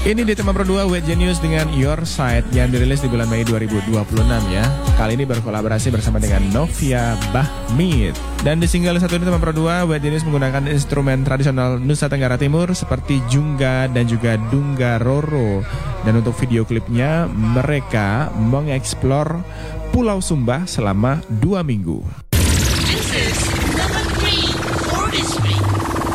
Ini di tema berdua Wet Genius dengan Your Side yang dirilis di bulan Mei 2026 ya. Kali ini berkolaborasi bersama dengan Novia Bahmit. Dan di single satu ini tema berdua Wet Genius menggunakan instrumen tradisional Nusa Tenggara Timur seperti jungga dan juga dunggaroro. Dan untuk video klipnya mereka mengeksplor Pulau Sumba selama 2 minggu. This is